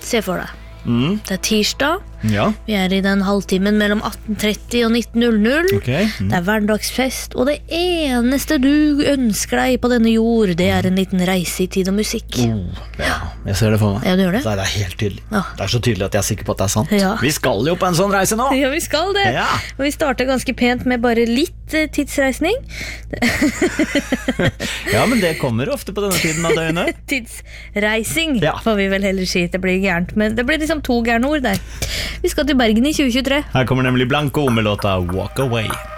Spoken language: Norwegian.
Se for deg. Det tirsdag. Ja. Vi I den halvtimen mellom 18:30 og 19:00. Okay. Det hverdagsfest, og det eneste du ønsker deg på denne jord, det en liten reise I tid og musikk. Ja, jeg ser det for meg. Ja, du gjør det? Det er helt tydelig. Ja. Det så tydelig at jeg sikker på at det sant. Ja. Vi skal jo på en sånn reise nå! Ja, vi skal det. Ja. Og vi starter ganske pent med bare litt tidsreisning. Ja, men det kommer ofte på denne tiden av døgnet. Tidsreising, Ja. får vi vel heller si. Det blir gærent, men det blir liksom 2 gærne ord der. Vi skal til Bergen I 2023. Her kommer nemlig Blanco med låta Walk Away.